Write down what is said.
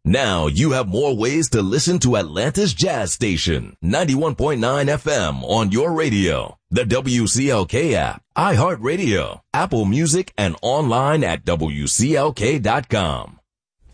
Now you have more ways to listen to Atlanta's Jazz Station, 91.9 FM on your radio, the WCLK app, iHeartRadio, Apple Music, and online at WCLK.com.